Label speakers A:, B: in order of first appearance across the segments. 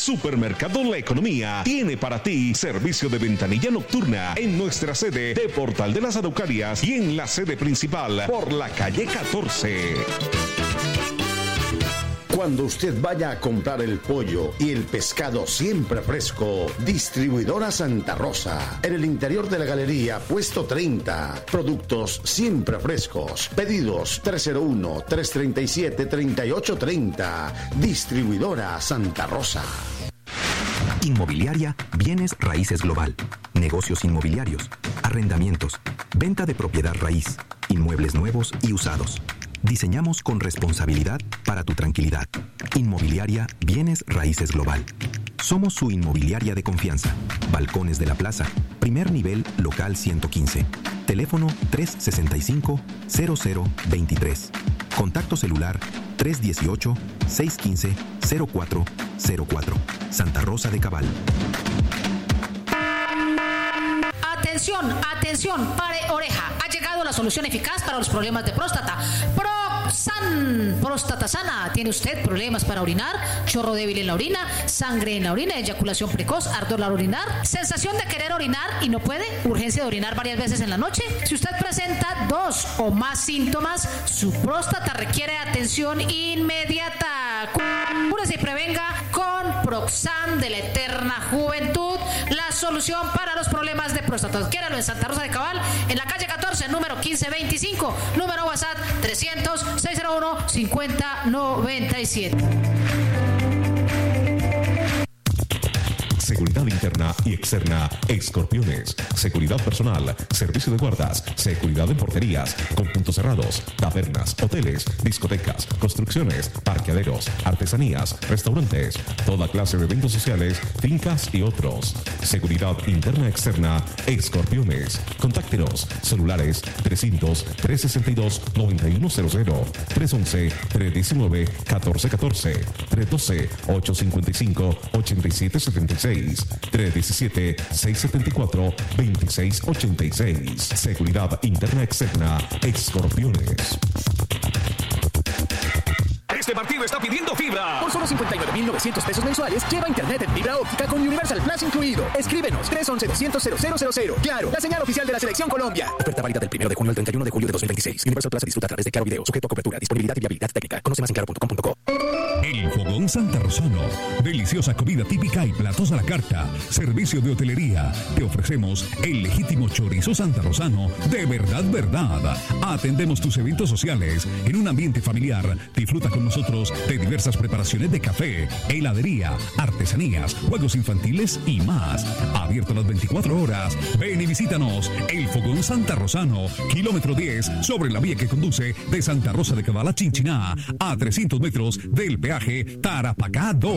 A: Supermercado La Economía tiene para ti servicio de ventanilla nocturna en nuestra sede de Portal de las Araucarias y en la sede principal por la calle 14.
B: Cuando usted vaya a comprar el pollo y el pescado siempre fresco, Distribuidora Santa Rosa, en el interior de la galería, puesto 30. Productos siempre frescos. Pedidos 301-337-3830. Distribuidora Santa Rosa.
C: Inmobiliaria Bienes Raíces Global. Negocios inmobiliarios, arrendamientos, venta de propiedad raíz, inmuebles nuevos y usados. Diseñamos con responsabilidad para tu tranquilidad. Inmobiliaria Bienes Raíces Global. Somos su inmobiliaria de confianza. Balcones de la Plaza. Primer nivel, local 115. Teléfono 365-0023. Contacto celular 318-615-0404. Santa Rosa de Cabal.
D: Atención, pare oreja. Ha llegado la solución eficaz para los problemas de próstata. Proxan, próstata sana. ¿Tiene usted problemas para orinar? Chorro débil en la orina, sangre en la orina, eyaculación precoz, ardor al orinar, sensación de querer orinar y no puede, urgencia de orinar varias veces en la noche. Si usted presenta 2 o más síntomas, su próstata requiere atención inmediata. Cúrese y prevenga con Proxan de la Eterna Juventud, la solución para los problemas de próstata. Adquiéralo en Santa Rosa de Cabal, en la calle 14, número 1525, número WhatsApp 300-601-5097.
A: Seguridad interna y externa, Escorpiones. Seguridad personal, servicio de guardas, seguridad en porterías, con puntos cerrados, tabernas, hoteles, discotecas, construcciones, parqueaderos, artesanías, restaurantes, toda clase de eventos sociales, fincas y otros. Seguridad interna externa, Escorpiones. Contáctenos, celulares 300-362-9100, 311-319-1414, 312-855-8776. 317-674-2686. Seguridad interna externa, Escorpiones.
E: Este partido está pidiendo fibra.
F: Por solo 59,900 pesos mensuales, lleva internet en fibra óptica con Universal Plus incluido. Escríbenos 311-200-0000. Claro, la señal oficial de la Selección Colombia. Oferta válida del 1 de junio al 31 de julio de 2026. Universal Plus se disfruta a través de Claro Video. Sujeto a cobertura, disponibilidad y viabilidad técnica. Conoce más en claro.com.co.
G: El Fogón Santa Rosano. Deliciosa comida típica y platos a la carta. Servicio de hotelería. Te ofrecemos el legítimo chorizo santarrosano de verdad. Atendemos tus eventos sociales en un ambiente familiar. Disfruta con nosotros de diversas preparaciones de café, heladería, artesanías, juegos infantiles y más. Abierto las 24 horas. Ven y visítanos. El Fogón Santa Rosano, kilómetro 10, sobre la vía que conduce de Santa Rosa de Cabal a Chinchiná, a 300 metros del peaje Tarapacá 2.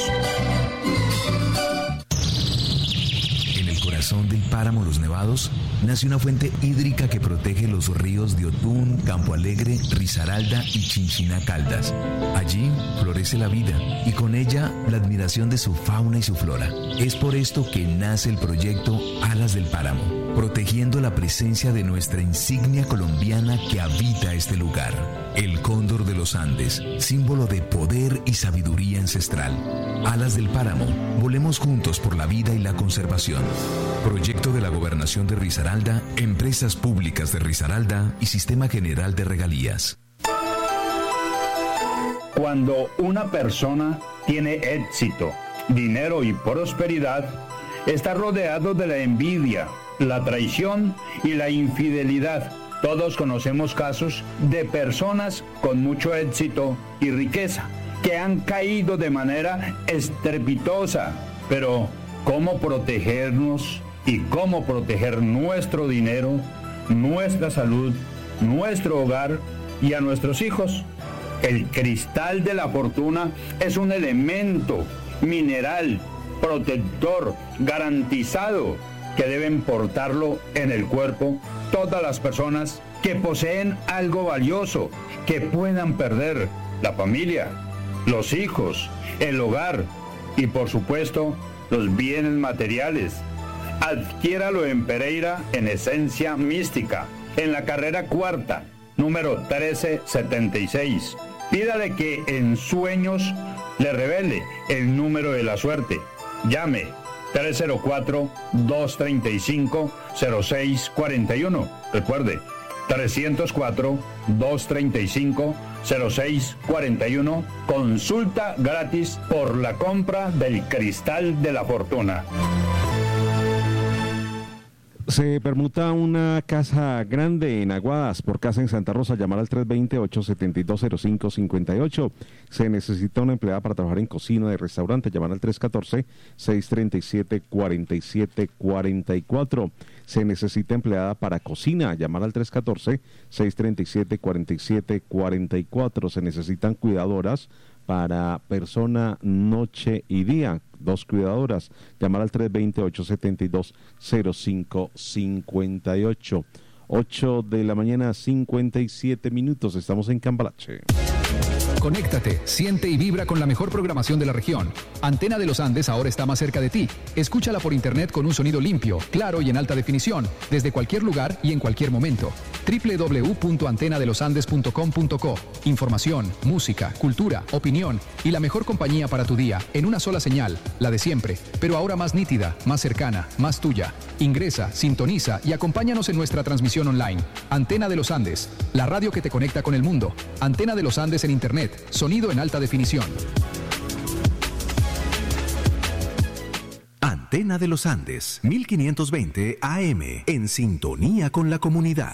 H: En el corazón del páramo Los Nevados nace una fuente hídrica que protege los ríos de Otún, Campo Alegre, Risaralda y Chinchiná Caldas. Allí florece la vida y con ella la admiración de su fauna y su flora. Es por esto que nace el proyecto Alas del Páramo, protegiendo la presencia de nuestra insignia colombiana que habita este lugar. El cóndor de los Andes, símbolo de poder y sabiduría ancestral. Alas del Páramo, volemos juntos por la vida y la conservación. Proyecto de la Gobernación de Risaralda, Empresas Públicas de Risaralda y Sistema General de Regalías.
I: Cuando una persona tiene éxito, dinero y prosperidad, está rodeado de la envidia, la traición y la infidelidad. Todos conocemos casos de personas con mucho éxito y riqueza que han caído de manera estrepitosa. Pero, ¿cómo protegernos y cómo proteger nuestro dinero, nuestra salud, nuestro hogar y a nuestros hijos? El cristal de la fortuna es un elemento mineral, protector, garantizado, que deben portarlo en el cuerpo todas las personas que poseen algo valioso, que puedan perder: la familia, los hijos, el hogar y por supuesto los bienes materiales. Adquiéralo en Pereira, en Esencia Mística, en la carrera cuarta, número 1376. Pídale que en sueños le revele el número de la suerte. Llame 304-235-0641. Recuerde, 304-235-0641. Consulta gratis por la compra del cristal de la fortuna.
J: Se permuta una casa grande en Aguadas por casa en Santa Rosa. Llamar al 320-872-0558. Se necesita una empleada para trabajar en cocina de restaurante. Llamar al 314-637-4744. Se necesita empleada para cocina. Llamar al 314-637-4744. Se necesitan cuidadoras para persona, noche y día. 2 cuidadoras. Llamar al 320-872-0558. 8 de la mañana, 57 minutos. Estamos en Cambalache.
K: Conéctate, siente y vibra con la mejor programación de la región. Antena de los Andes ahora está más cerca de ti. Escúchala por internet con un sonido limpio, claro y en alta definición, desde cualquier lugar y en cualquier momento. www.antenadelosandes.com.co. Información, música, cultura, opinión y la mejor compañía para tu día en una sola señal, la de siempre, pero ahora más nítida, más cercana, más tuya. Ingresa, sintoniza y acompáñanos en nuestra transmisión online. Antena de los Andes, la radio que te conecta con el mundo. Antena de los Andes en internet, sonido en alta definición.
C: Antena de los Andes, 1520 AM, en sintonía con la comunidad.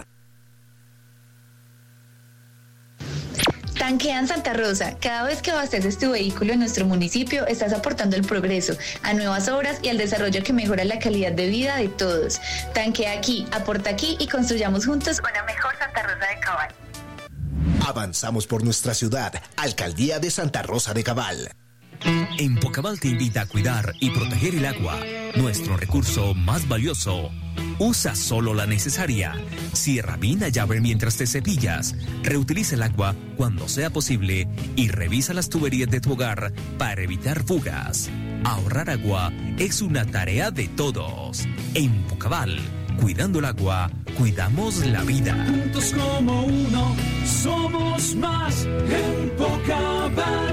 L: Tanquea en Santa Rosa. Cada vez que abasteces tu vehículo en nuestro municipio, estás aportando al progreso, a nuevas obras y al desarrollo que mejora la calidad de vida de todos. Tanquea aquí, aporta aquí y construyamos juntos una mejor Santa Rosa de Cabal.
M: Avanzamos por nuestra ciudad. Alcaldía de Santa Rosa de Cabal.
N: Empocabal te invita a cuidar y proteger el agua, nuestro recurso más valioso. Usa solo la necesaria. Cierra bien la llave mientras te cepillas. Reutiliza el agua cuando sea posible y revisa las tuberías de tu hogar para evitar fugas. Ahorrar agua es una tarea de todos. Empocabal, cuidando el agua, cuidamos la vida.
O: Juntos como uno, somos más Empocabal.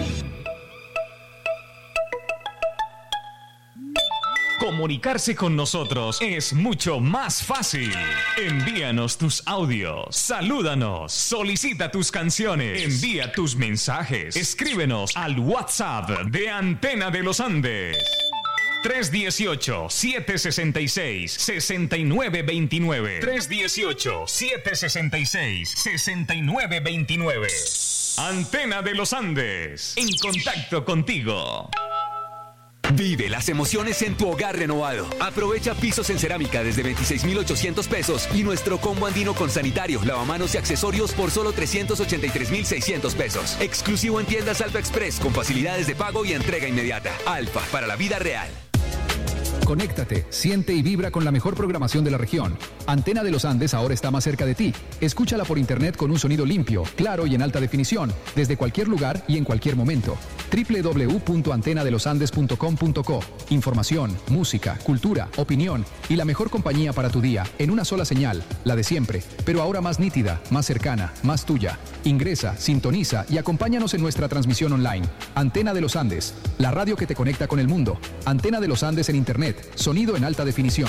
E: Comunicarse con nosotros es mucho más fácil. Envíanos tus audios, salúdanos, solicita tus canciones, envía tus mensajes, escríbenos al WhatsApp de Antena de los Andes. 318-766-6929. 318-766-6929. Antena de los Andes, en contacto contigo.
P: Vive las emociones en tu hogar renovado. Aprovecha pisos en cerámica desde 26,800 pesos y nuestro combo andino con sanitario, lavamanos y accesorios por solo 383,600 pesos. Exclusivo en tiendas Alfa Express con facilidades de pago y entrega inmediata. Alfa, para la vida real.
K: Conéctate, siente y vibra con la mejor programación de la región. Antena de los Andes ahora está más cerca de ti. Escúchala por internet con un sonido limpio, claro y en alta definición, desde cualquier lugar y en cualquier momento. www.antenadelosandes.com.co. Información, música, cultura, opinión y la mejor compañía para tu día en una sola señal, la de siempre, pero ahora más nítida, más cercana, más tuya. Ingresa, sintoniza y acompáñanos en nuestra transmisión online. Antena de los Andes, la radio que te conecta con el mundo. Antena de los Andes en internet, sonido en alta definición.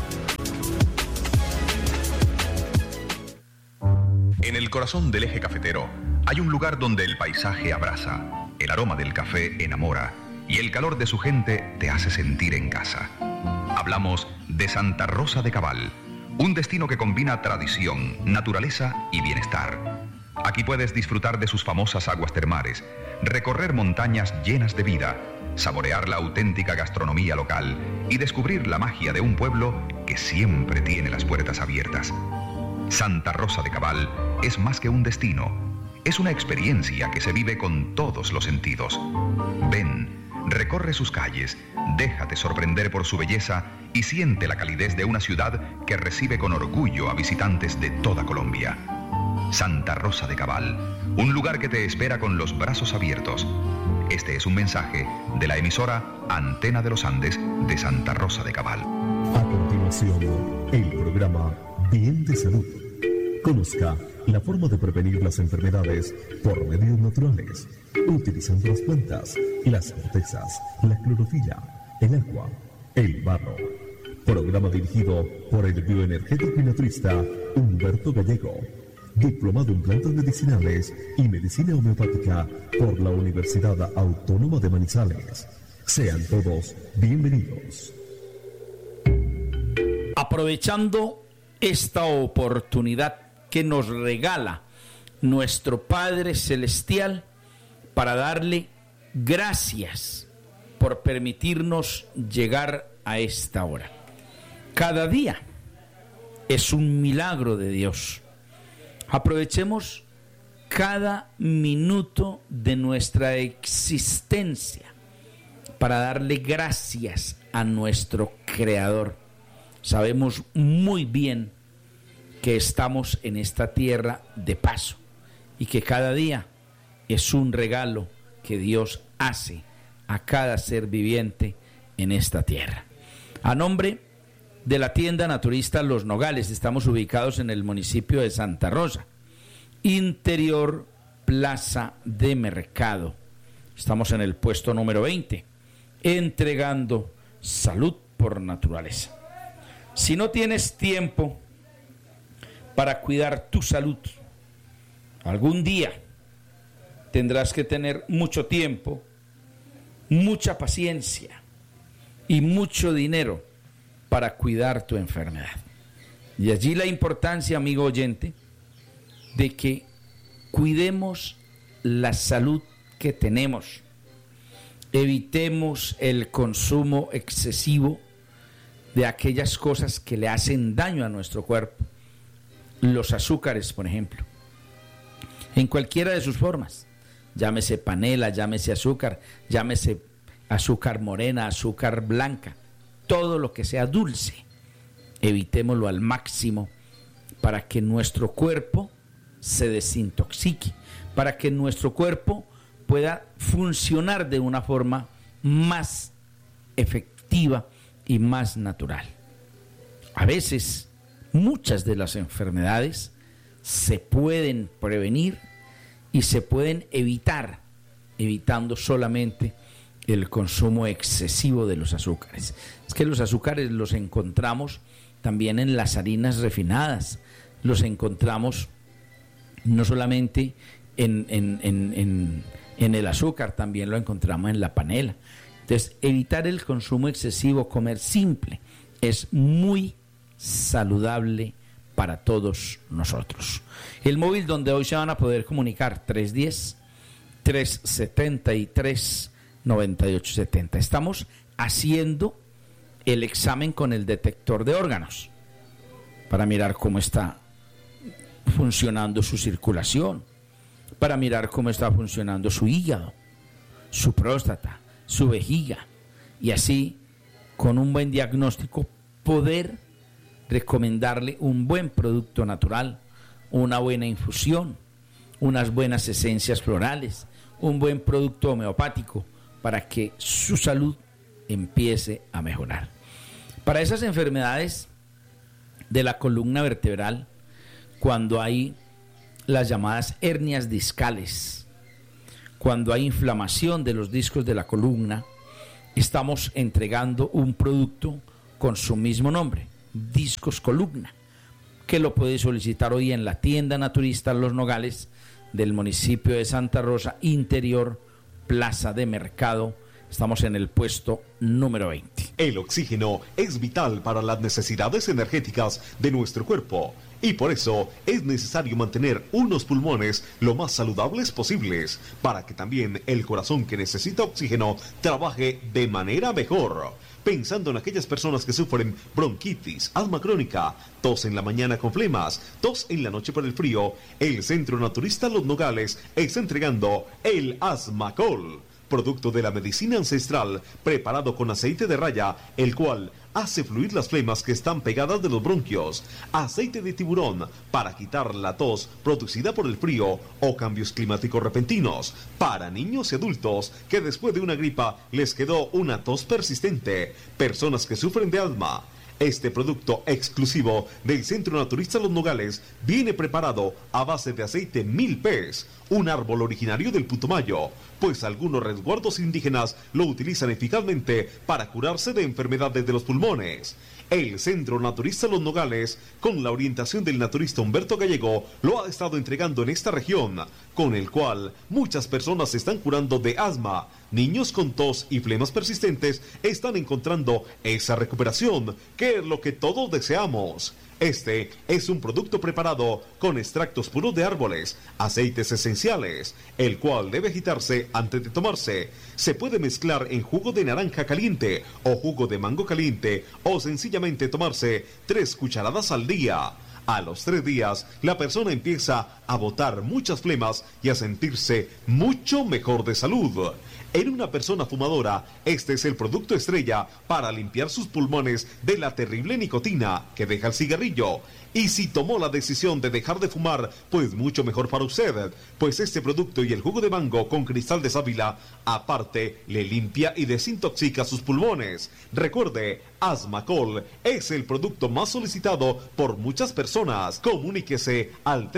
Q: En el corazón del eje cafetero hay un lugar donde el paisaje abraza, el aroma del café enamora y el calor de su gente te hace sentir en casa. Hablamos de Santa Rosa de Cabal, un destino que combina tradición, naturaleza y bienestar. Aquí puedes disfrutar de sus famosas aguas termales, recorrer montañas llenas de vida, saborear la auténtica gastronomía local y descubrir la magia de un pueblo que siempre tiene las puertas abiertas. Santa Rosa de Cabal es más que un destino, es una experiencia que se vive con todos los sentidos. Ven, recorre sus calles, déjate sorprender por su belleza y siente la calidez de una ciudad que recibe con orgullo a visitantes de toda Colombia. Santa Rosa de Cabal, un lugar que te espera con los brazos abiertos. Este es un mensaje de la emisora Antena de los Andes de Santa Rosa de Cabal.
A: A continuación, el programa Bien de Salud,
R: Conozca la forma de prevenir las enfermedades por medios naturales, utilizando las plantas, las cortezas, la clorofila, el agua, el barro. Programa dirigido por el bioenergético y naturista Humberto Gallego, diplomado en plantas medicinales y medicina homeopática por la Universidad Autónoma de Manizales. Sean todos bienvenidos.
S: Aprovechando esta oportunidad que nos regala nuestro Padre Celestial para darle gracias por permitirnos llegar a esta hora. Cada día es un milagro de Dios. Aprovechemos cada minuto de nuestra existencia para darle gracias a nuestro Creador. Sabemos muy bien que estamos en esta tierra de paso y que cada día es un regalo que Dios hace a cada ser viviente en esta tierra. A nombre de la tienda naturista Los Nogales, estamos ubicados en el municipio de Santa Rosa, interior Plaza de Mercado. Estamos en el puesto número 20, entregando salud por naturaleza. Si no tienes tiempo para cuidar tu salud, algún día tendrás que tener mucho tiempo, mucha paciencia y mucho dinero para cuidar tu enfermedad. Y allí la importancia, amigo oyente, de que cuidemos la salud que tenemos. Evitemos el consumo excesivo de aquellas cosas que le hacen daño a nuestro cuerpo. Los azúcares, por ejemplo, en cualquiera de sus formas. Llámese panela, llámese azúcar, llámese azúcar morena, azúcar blanca. Todo lo que sea dulce, evitémoslo al máximo para que nuestro cuerpo se desintoxique, para que nuestro cuerpo pueda funcionar de una forma más efectiva y más natural. A veces, muchas de las enfermedades se pueden prevenir y se pueden evitar, evitando solamente el consumo excesivo de los azúcares. Es que los azúcares los encontramos también en las harinas refinadas, los encontramos no solamente en el azúcar, también lo encontramos en la panela. Entonces, evitar el consumo excesivo, comer simple, es muy saludable para todos nosotros. El móvil donde hoy se van a poder comunicar, 310-373-9870. Estamos haciendo el examen con el detector de órganos para mirar cómo está funcionando su circulación, para mirar cómo está funcionando su hígado, su próstata, su vejiga, y así, con un buen diagnóstico, poder recomendarle un buen producto natural, una buena infusión, unas buenas esencias florales, un buen producto homeopático para que su salud empiece a mejorar. Para esas enfermedades de la columna vertebral, cuando hay las llamadas hernias discales, cuando hay inflamación de los discos de la columna, estamos entregando un producto con su mismo nombre, Discos Columna, que lo puede solicitar hoy en la tienda naturista Los Nogales del municipio de Santa Rosa, interior Plaza de Mercado. Estamos en el puesto número 20.
A: El oxígeno es vital para las necesidades energéticas de nuestro cuerpo y por eso es necesario mantener unos pulmones lo más saludables posibles para que también el corazón que necesita oxígeno trabaje de manera mejor. Pensando en aquellas personas que sufren bronquitis, asma crónica, tos en la mañana con flemas, tos en la noche por el frío, el Centro Naturista Los Nogales está entregando el Asmacol, producto de la medicina ancestral preparado con aceite de raya, el cual hace fluir las flemas que están pegadas de los bronquios, aceite de tiburón para quitar la tos producida por el frío o cambios climáticos repentinos, para niños y adultos que después de una gripa les quedó una tos persistente, personas que sufren de asma,
T: Este producto exclusivo del Centro Naturista Los Nogales viene preparado a base de aceite milpés, un árbol originario del Putumayo, pues algunos resguardos indígenas lo utilizan eficazmente para curarse de enfermedades de los pulmones. El Centro Naturista Los Nogales, con la orientación del naturista Humberto Gallego, lo ha estado entregando en esta región, con el cual muchas personas se están curando de asma. Niños con tos y flemas persistentes están encontrando esa recuperación, que es lo que todos deseamos. Este es un producto preparado con extractos puros de árboles, aceites esenciales, el cual debe agitarse antes de tomarse. Se puede mezclar en jugo de naranja caliente o jugo de mango caliente o sencillamente tomarse 3 cucharadas al día. A los 3 días, la persona empieza a botar muchas flemas y a sentirse mucho mejor de salud. En una persona fumadora, este es el producto estrella para limpiar sus pulmones de la terrible nicotina que deja el cigarrillo. Y si tomó la decisión de dejar de fumar, pues mucho mejor para usted, pues este producto y el jugo de mango con cristal de sábila, aparte, le limpia y desintoxica sus pulmones. Recuerde, Asmacol es el producto más solicitado por muchas personas. Comuníquese al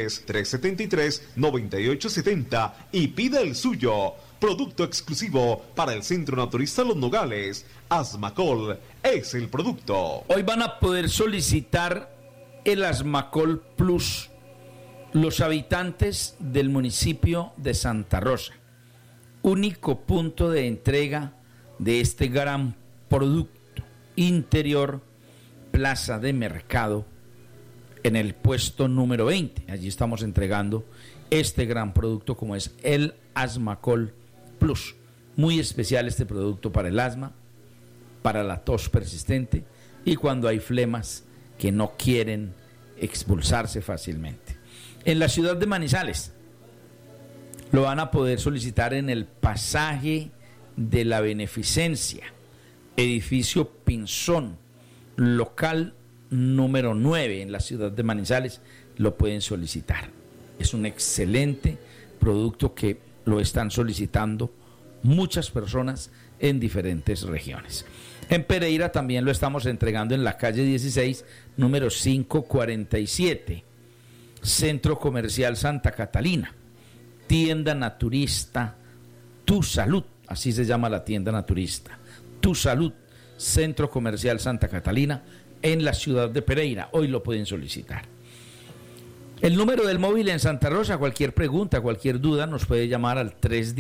T: 310-373-9870 y pida el suyo. Producto exclusivo para el Centro Naturista Los Nogales. Asmacol es el producto.
S: Hoy van a poder solicitar el Asmacol Plus los habitantes del municipio de Santa Rosa. Único punto de entrega de este gran producto. Interior, Plaza de Mercado, en el puesto número 20. Allí estamos entregando este gran producto como es el Asmacol Plus. Muy especial este producto para el asma, para la tos persistente y cuando hay flemas que no quieren expulsarse fácilmente. En la ciudad de Manizales lo van a poder solicitar en el pasaje de la Beneficencia, edificio Pinzón, local número 9 en la ciudad de Manizales. Lo pueden solicitar. Es un excelente producto que lo están solicitando muchas personas en diferentes regiones. En Pereira también lo estamos entregando en la calle 16, número 547, Centro Comercial Santa Catalina, tienda naturista Tu Salud, así se llama la tienda naturista, Tu Salud, Centro Comercial Santa Catalina, en la ciudad de Pereira. Hoy lo pueden solicitar. El número del móvil en Santa Rosa, cualquier pregunta, cualquier duda, nos puede llamar al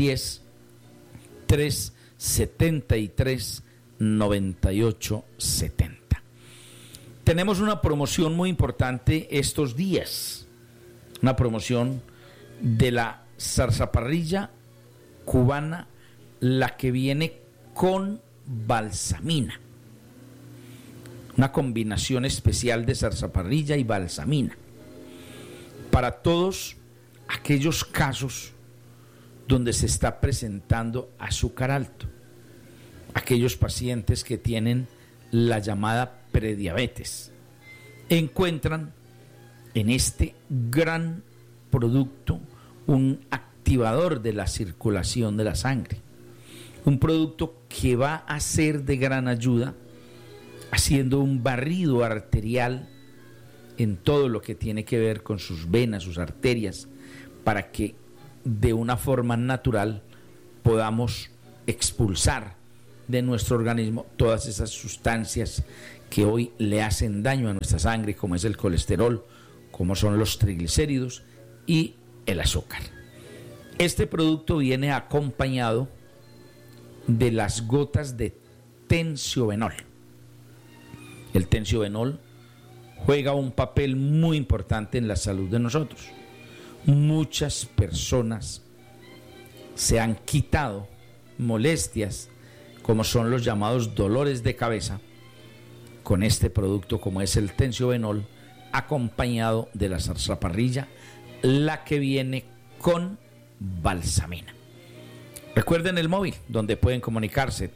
S: 310-373-9870. Tenemos una promoción muy importante estos días, una promoción de la zarzaparrilla cubana, la que viene con balsamina, una combinación especial de zarzaparrilla y balsamina, para todos aquellos casos donde se está presentando azúcar alto, aquellos pacientes que tienen la llamada prediabetes, encuentran en este gran producto un activador de la circulación de la sangre, un producto que va a ser de gran ayuda haciendo un barrido arterial en todo lo que tiene que ver con sus venas, sus arterias, para que de una forma natural podamos expulsar de nuestro organismo todas esas sustancias que hoy le hacen daño a nuestra sangre, como es el colesterol, como son los triglicéridos y el azúcar. Este producto viene acompañado de las gotas de tensiobenol. El tensiobenol juega un papel muy importante en la salud de nosotros. Muchas personas se han quitado molestias, como son los llamados dolores de cabeza, con este producto como es el tensiobenol, acompañado de la zarzaparrilla, la que viene con balsamina. Recuerden el móvil donde pueden comunicarse,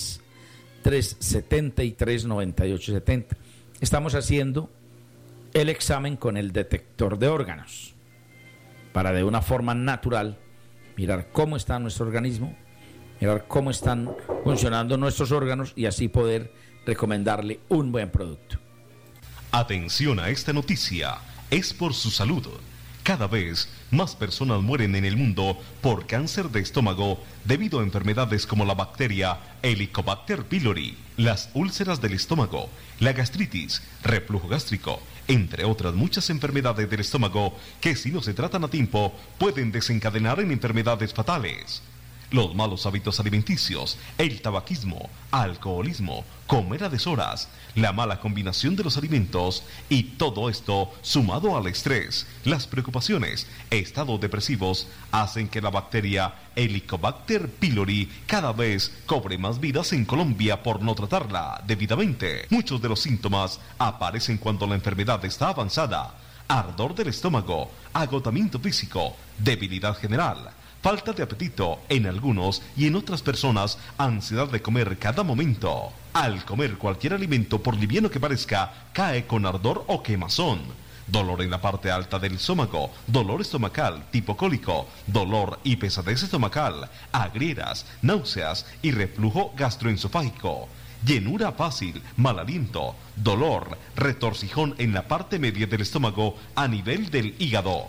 S: 310-373-9870. Estamos haciendo el examen con el detector de órganos para de una forma natural mirar cómo está nuestro organismo, mirar cómo están funcionando nuestros órganos y así poder recomendarle un buen producto.
T: Atención a esta noticia, es por su salud. Cada vez más personas mueren en el mundo por cáncer de estómago debido a enfermedades como la bacteria Helicobacter pylori, las úlceras del estómago, la gastritis, reflujo gástrico, entre otras muchas enfermedades del estómago que, si no se tratan a tiempo, pueden desencadenar en enfermedades fatales. Los malos hábitos alimenticios, el tabaquismo, alcoholismo, comer a deshoras, la mala combinación de los alimentos y todo esto sumado al estrés, las preocupaciones, estados depresivos, hacen que la bacteria Helicobacter pylori cada vez cobre más vidas en Colombia por no tratarla debidamente. Muchos de los síntomas aparecen cuando la enfermedad está avanzada: ardor del estómago, agotamiento físico, debilidad general, falta de apetito en algunos y en otras personas, ansiedad de comer cada momento. Al comer cualquier alimento, por liviano que parezca, cae con ardor o quemazón. Dolor en la parte alta del estómago, dolor estomacal tipo cólico, dolor y pesadez estomacal, agrieras, náuseas y reflujo gastroesofágico. Llenura fácil, mal aliento, dolor, retorcijón en la parte media del estómago a nivel del hígado.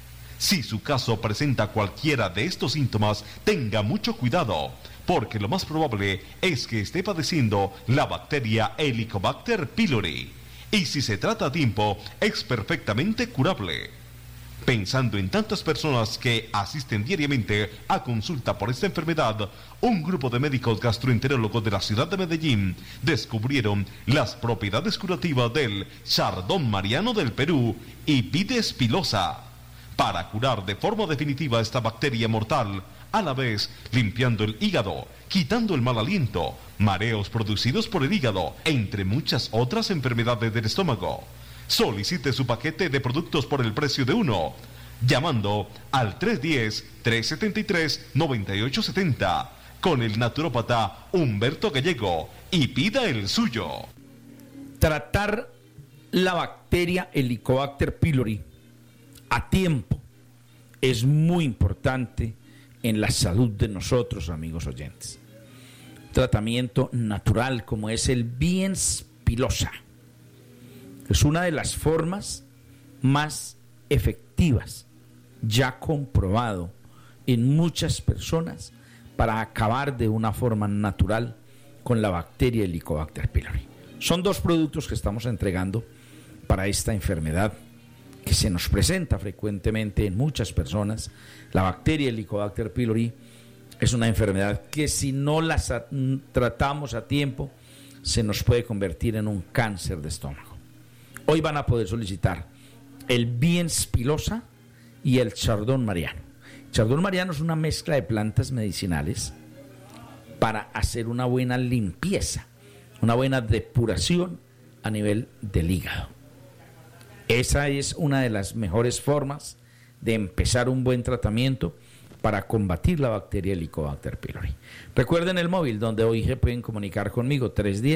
T: Si su caso presenta cualquiera de estos síntomas, tenga mucho cuidado, porque lo más probable es que esté padeciendo la bacteria Helicobacter pylori. Y si se trata a tiempo, es perfectamente curable. Pensando en tantas personas que asisten diariamente a consulta por esta enfermedad, un grupo de médicos gastroenterólogos de la ciudad de Medellín descubrieron las propiedades curativas del chardón mariano del Perú y Vides pilosa, para curar de forma definitiva esta bacteria mortal, a la vez limpiando el hígado, quitando el mal aliento, mareos producidos por el hígado, entre muchas otras enfermedades del estómago. Solicite su paquete de productos por el precio de uno, llamando al 310-373-9870 con el naturópata Humberto Gallego y pida el suyo.
S: Tratar la bacteria Helicobacter pylori a tiempo es muy importante en la salud de nosotros, amigos oyentes. Tratamiento natural como es el Vides pilosa es una de las formas más efectivas, ya comprobado en muchas personas, para acabar de una forma natural con la bacteria Helicobacter pylori. Son dos productos que estamos entregando para esta enfermedad que se nos presenta frecuentemente en muchas personas. La bacteria Helicobacter pylori es una enfermedad que, si no la tratamos a tiempo, se nos puede convertir en un cáncer de estómago. Hoy van a poder solicitar el Vides pilosa y el chardón mariano. El chardón mariano es una mezcla de plantas medicinales para hacer una buena limpieza, una buena depuración a nivel del hígado. Esa es una de las mejores formas de empezar un buen tratamiento para combatir la bacteria Helicobacter pylori. Recuerden el móvil donde hoy se pueden comunicar conmigo,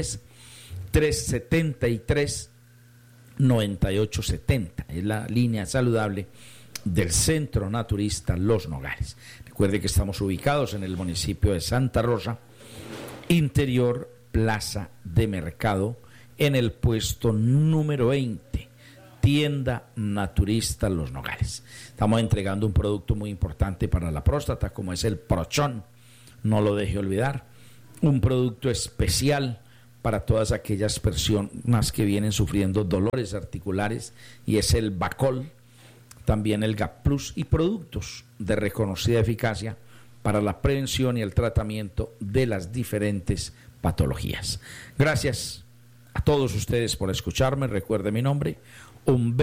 S: 310-373-9870. Es la línea saludable del Centro Naturista Los Nogales. Recuerde que estamos ubicados en el municipio de Santa Rosa, interior Plaza de Mercado, en el puesto número 20. Tienda Naturista Los Nogales. Estamos entregando un producto muy importante para la próstata, como es el Prochón. No lo deje olvidar. Un producto especial para todas aquellas personas que vienen sufriendo dolores articulares, y es el Bacol, también el Gap Plus, y productos de reconocida eficacia para la prevención y el tratamiento de las diferentes patologías. Gracias a todos ustedes por escucharme. Recuerde mi nombre, Humberto